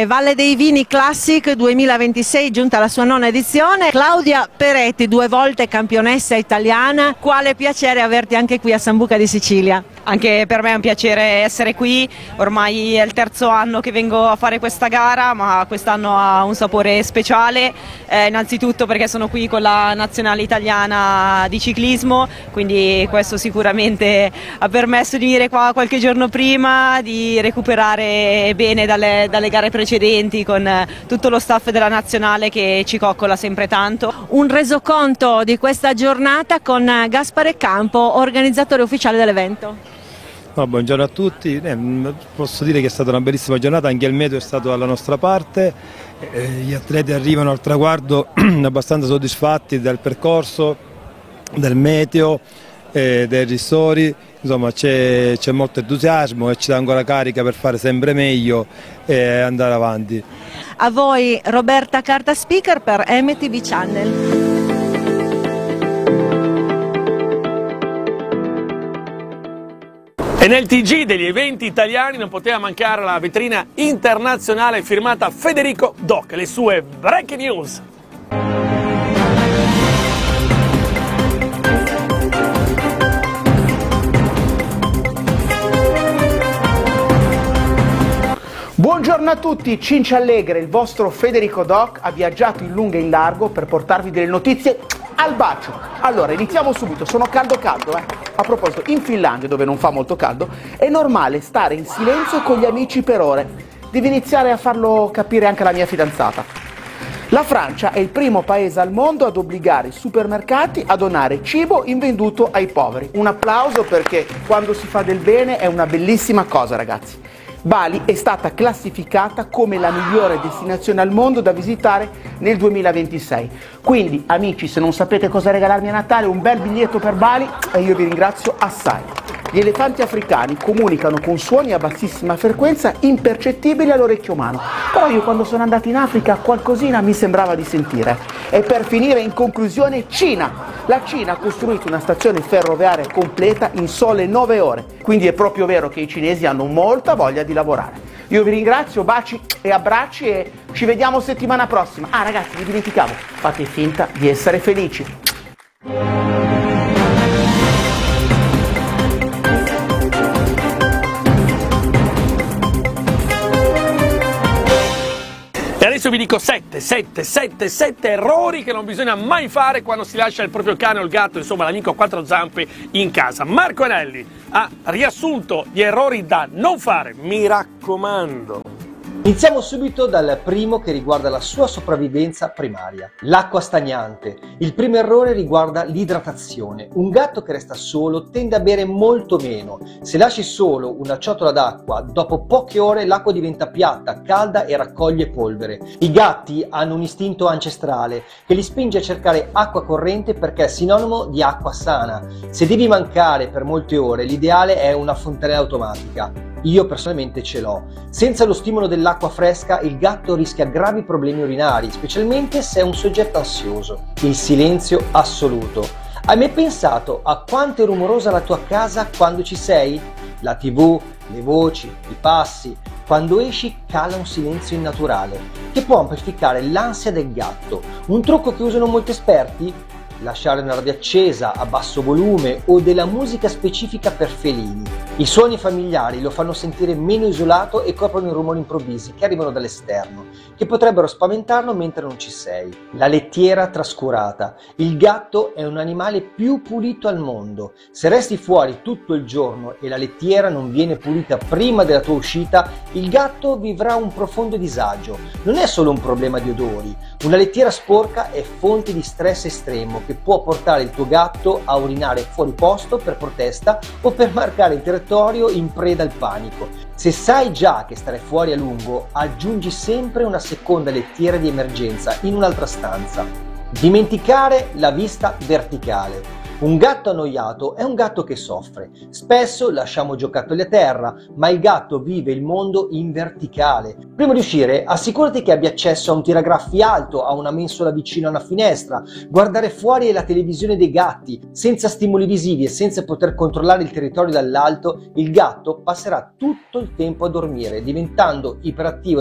Valle dei Vini Classic 2026, giunta alla sua nona edizione. Claudia Peretti, 2 volte campionessa italiana, quale piacere averti anche qui a Sambuca di Sicilia. Anche per me è un piacere essere qui, ormai è il terzo anno che vengo a fare questa gara, ma quest'anno ha un sapore speciale, innanzitutto perché sono qui con la nazionale italiana di ciclismo, quindi questo sicuramente ha permesso di venire qua qualche giorno prima, di recuperare bene dalle gare precedenti con tutto lo staff della nazionale che ci coccola sempre tanto. Un resoconto di questa giornata con Gaspare Campo, organizzatore ufficiale dell'evento. Buongiorno a tutti, posso dire che è stata una bellissima giornata, anche il meteo è stato dalla nostra parte, gli atleti arrivano al traguardo abbastanza soddisfatti del percorso, del meteo, dei ristori, insomma c'è molto entusiasmo e ci dà ancora carica per fare sempre meglio e andare avanti. A voi Roberta Carta Speaker per MTV Channel. E nel TG degli eventi italiani non poteva mancare la vetrina internazionale firmata Federico Doc, le sue breaking news. Buongiorno a tutti, Cinciallegre, il vostro Federico Doc ha viaggiato in lungo e in largo per portarvi delle notizie al bacio. Allora, iniziamo subito, sono caldo. A proposito, in Finlandia, dove non fa molto caldo, è normale stare in silenzio con gli amici per ore. Devi iniziare a farlo capire anche alla mia fidanzata. La Francia è il primo paese al mondo ad obbligare i supermercati a donare cibo invenduto ai poveri. Un applauso perché quando si fa del bene è una bellissima cosa, ragazzi. Bali è stata classificata come la migliore destinazione al mondo da visitare nel 2026. Quindi, amici, se non sapete cosa regalarmi a Natale, un bel biglietto per Bali e io vi ringrazio assai. Gli elefanti africani comunicano con suoni a bassissima frequenza impercettibili all'orecchio umano. Però io quando sono andato in Africa qualcosina mi sembrava di sentire. E per finire, in conclusione, Cina. La Cina ha costruito una stazione ferroviaria completa in sole 9 ore. Quindi è proprio vero che i cinesi hanno molta voglia di lavorare. Io vi ringrazio, baci e abbracci e ci vediamo settimana prossima. Ah ragazzi, vi dimenticavo, fate finta di essere felici. E adesso vi dico 7 errori che non bisogna mai fare quando si lascia il proprio cane o il gatto, insomma l'amico a 4 zampe in casa. Marco Anelli ha riassunto gli errori da non fare, mi raccomando. Iniziamo subito dal primo che riguarda la sua sopravvivenza primaria, l'acqua stagnante. Il primo errore riguarda l'idratazione. Un gatto che resta solo tende a bere molto meno. Se lasci solo una ciotola d'acqua, dopo poche ore l'acqua diventa piatta, calda e raccoglie polvere. I gatti hanno un istinto ancestrale che li spinge a cercare acqua corrente perché è sinonimo di acqua sana. Se devi mancare per molte ore, l'ideale è una fontanella automatica. Io personalmente ce l'ho. Senza lo stimolo dell'acqua fresca il gatto rischia gravi problemi urinari, specialmente se è un soggetto ansioso. Il silenzio assoluto. Hai mai pensato a quanto è rumorosa la tua casa quando ci sei? La TV, le voci, i passi. Quando esci cala un silenzio innaturale che può amplificare l'ansia del gatto. Un trucco che usano molti esperti? Lasciare una radio accesa a basso volume o della musica specifica per felini. I suoni familiari lo fanno sentire meno isolato e coprono i rumori improvvisi che arrivano dall'esterno, che potrebbero spaventarlo mentre non ci sei. La lettiera trascurata. Il gatto è un animale più pulito al mondo. Se resti fuori tutto il giorno e la lettiera non viene pulita prima della tua uscita, il gatto vivrà un profondo disagio. Non è solo un problema di odori. Una lettiera sporca è fonte di stress estremo che può portare il tuo gatto a urinare fuori posto per protesta o per marcare il territorio in preda al panico. Se sai già che stare fuori a lungo, aggiungi sempre una seconda lettiera di emergenza in un'altra stanza. Dimenticare la vista verticale. Un gatto annoiato è un gatto che soffre. Spesso lasciamo giocattoli a terra, ma il gatto vive il mondo in verticale. Prima di uscire, assicurati che abbia accesso a un tiragraffi alto, a una mensola vicino a una finestra. Guardare fuori è la televisione dei gatti. Senza stimoli visivi e senza poter controllare il territorio dall'alto, il gatto passerà tutto il tempo a dormire, diventando iperattivo